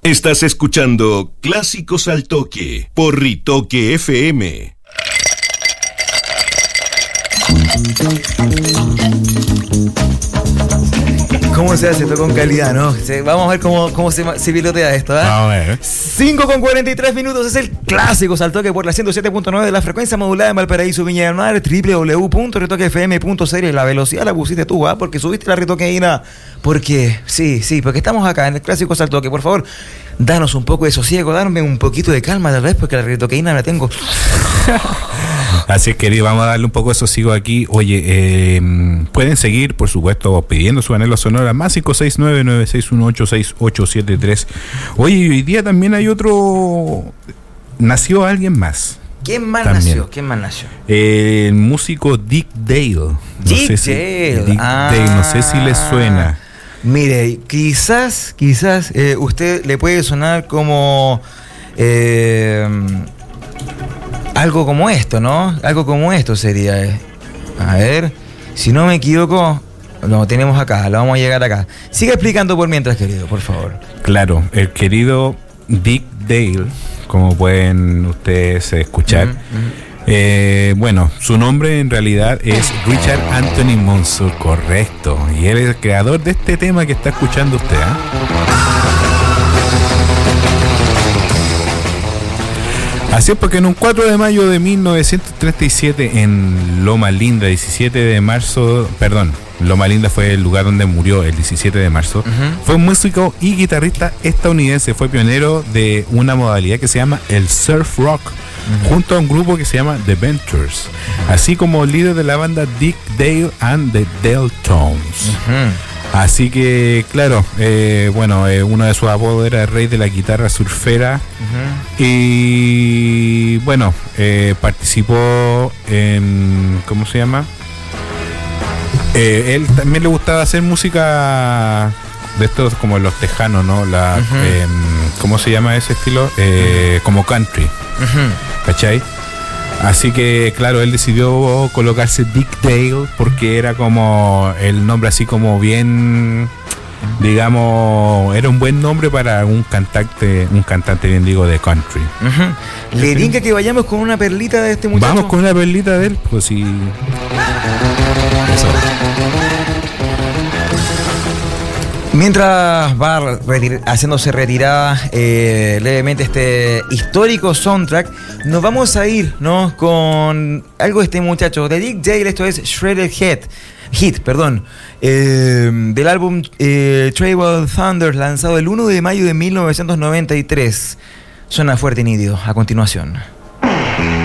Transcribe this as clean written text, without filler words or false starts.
Estás escuchando Clásicos al Toque por Ritoque FM. ¿Cómo se hace esto con calidad, no? Vamos a ver cómo se pilotea esto, ¿eh? Vamos a ver. 5:43 es el Clásicos al Toque por la 107.9 de la frecuencia modulada en Valparaíso, Viña del Mar, www.ritoquefm.cl. La velocidad la pusiste tú, ¿ah? Porque subiste la ritoqueína. Porque, sí, porque estamos acá en el Clásicos al Toque. Por favor, danos un poco de sosiego, darme un poquito de calma tal vez, porque la ritoqueína la tengo. Así es, querido, vamos a darle un poco de sosiego aquí. Oye, pueden seguir, por supuesto, pidiendo su anhelo sonora más 569-9618-6873. Oye, hoy día también hay otro... Nació alguien más. ¿Quién más también nació? El músico Dick Dale. Dick Dale, no sé si les suena. Mire, quizás usted le puede sonar como... algo como esto, ¿no? Algo como esto sería. A ver, si no me equivoco, lo tenemos acá, lo vamos a llegar acá. Sigue explicando por mientras, querido, por favor. Claro, el querido Dick Dale, como pueden ustedes escuchar. Bueno, su nombre en realidad es Richard Anthony Monsoor, correcto. Y él es el creador de este tema que está escuchando usted, ¿eh? Así es, porque en un 4 de mayo de 1937 en Loma Linda, 17 de marzo, perdón, Loma Linda fue el lugar donde murió el 17 de marzo, fue un músico y guitarrista estadounidense, fue pionero de una modalidad que se llama el surf rock, junto a un grupo que se llama The Ventures, así como líder de la banda Dick Dale and the Deltones. Así que, claro, uno de sus apodos era el rey de la guitarra surfera. Y bueno, participó en, ¿cómo se llama? Él también le gustaba hacer música de estos como los tejanos, ¿no? ¿Cómo se llama ese estilo? Como country, ¿cachai? Así que, claro, él decidió colocarse Dick Dale porque era como el nombre así como bien, digamos, era un buen nombre para un cantante bien digo, de country. ¿Le tinca que vayamos con una perlita de este muchacho? Vamos con una perlita de él, pues sí. Eso. Mientras va haciéndose retirada levemente este histórico soundtrack, nos vamos a ir, ¿no?, con algo de este muchacho, de Dick Dale. Esto es Shredded Heat, del álbum Tribal Thunder, lanzado el 1 de mayo de 1993. Suena fuerte y nítido a continuación.